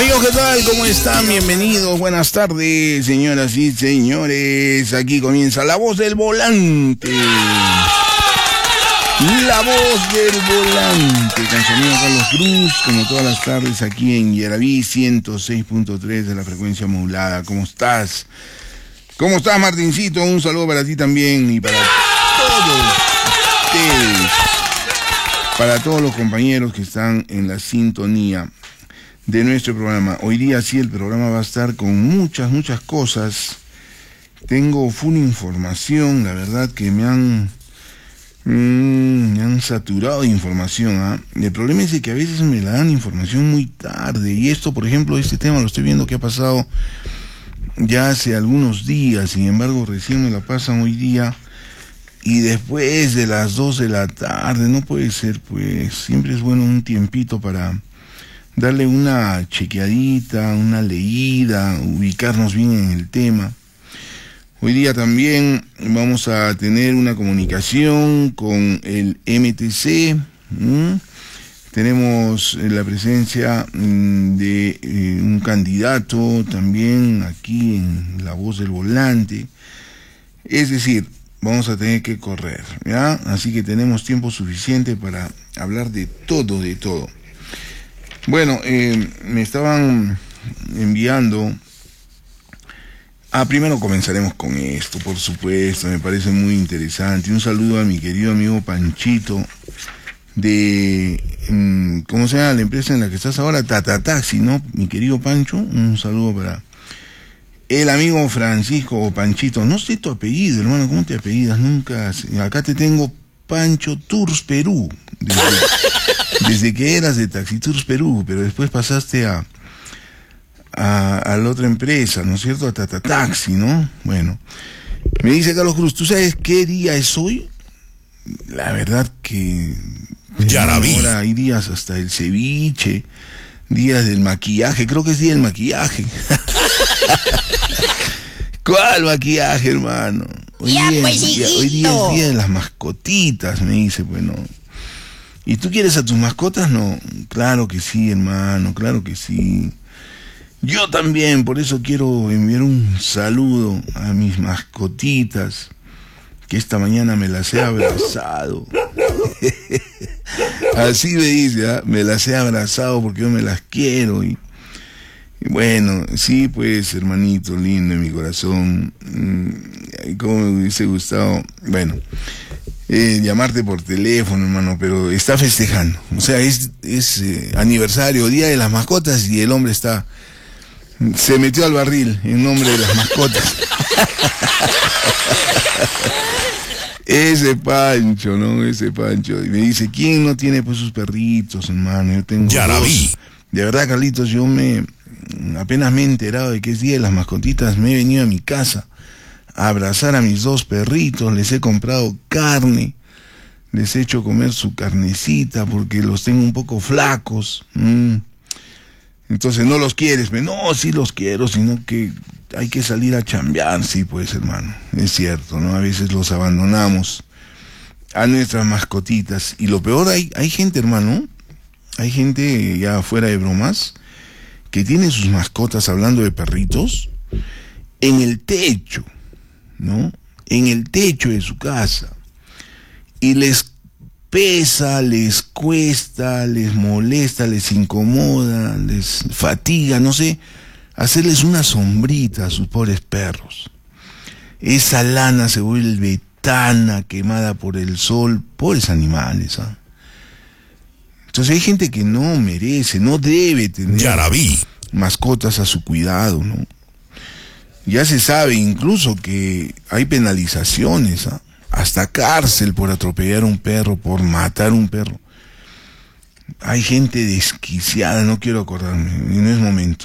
Amigos, ¿qué tal? ¿Cómo están? Bienvenidos, buenas tardes, señoras y señores. Aquí comienza La Voz del Volante. La Voz del Volante, con su amigo Carlos Cruz, como todas las tardes aquí en Yaraví 106.3 de la frecuencia modulada. ¿Cómo estás? ¿Cómo estás, Martincito? Un saludo para ti también y para todos ustedes, para todos los compañeros que están en la sintonía de nuestro programa. Hoy día sí el programa va a estar con muchas cosas. Tengo full información, la verdad que me han saturado de información, ¿eh? El problema es que a veces me la dan información muy tarde, y esto, por ejemplo, este tema lo estoy viendo que ha pasado ya hace algunos días, sin embargo recién me la pasan hoy día y después de las 2 de la tarde. No puede ser, pues siempre es bueno un tiempito para darle una chequeadita, una leída, ubicarnos bien en el tema. Hoy día también vamos a tener una comunicación con el MTC. Tenemos la presencia de un candidato también aquí en La Voz del Volante. Es decir, vamos a tener que correr, ¿ya? Así que tenemos tiempo suficiente para hablar de todo. Bueno, me estaban enviando... primero comenzaremos con esto, por supuesto, me parece muy interesante. Un saludo a mi querido amigo Panchito de... ¿cómo se llama la empresa en la que estás ahora? Tata Taxi, ¿no? Mi querido Pancho, un saludo para el amigo Francisco o Panchito. No sé tu apellido, hermano, ¿cómo te apellidas? Nunca... Acá te tengo Pancho Tours Perú, desde que eras de Taxi Tours Perú, pero después pasaste a la otra empresa, ¿no es cierto? A Tata Taxi, ¿no? Bueno, me dice Carlos Cruz, ¿tú sabes qué día es hoy? La verdad que... Yaraví. Ahora hay días hasta el ceviche, días del maquillaje, creo que es día del maquillaje. ¿Cuál maquillaje, hermano? Hoy día es día de las mascotitas, me dice, bueno. ¿Y tú quieres a tus mascotas? No, claro que sí, hermano, claro que sí. Yo también, por eso quiero enviar un saludo a mis mascotitas, que esta mañana me las he abrazado. Así me dice, ¿eh? Me las he abrazado porque yo me las quiero. Y bueno, sí, pues, hermanito lindo en mi corazón, cómo me hubiese gustado, bueno, llamarte por teléfono, hermano, pero está festejando. O sea, es aniversario, día de las mascotas, y el hombre se metió al barril en nombre de las mascotas. Ese Pancho, ¿no? Ese Pancho. Y me dice, ¿quién no tiene pues sus perritos, hermano? Yo tengo dos. De verdad, Carlitos, yo apenas me he enterado de que es día de las mascotitas, me he venido a mi casa a abrazar a mis dos perritos, les he comprado carne, les he hecho comer su carnecita porque los tengo un poco flacos. Entonces, no los quieres, no, sí los quiero, sino que hay que salir a chambear, sí, pues, hermano, es cierto, ¿no? A veces los abandonamos a nuestras mascotitas, y lo peor, hay gente, hermano, hay gente, ya fuera de bromas, que tiene sus mascotas, hablando de perritos, en el techo, ¿no? En el techo de su casa, y les pesa, les cuesta, les molesta, les incomoda, les fatiga, no sé, hacerles una sombrita a sus pobres perros. Esa lana se vuelve tana, quemada por el sol, pobres animales, ¿ah? Entonces hay gente que no merece, no debe tener mascotas a su cuidado, ¿no? Ya se sabe incluso que hay penalizaciones, ¿ah? Hasta cárcel por atropellar a un perro, por matar a un perro. Hay gente desquiciada, no quiero acordarme, y no es momento.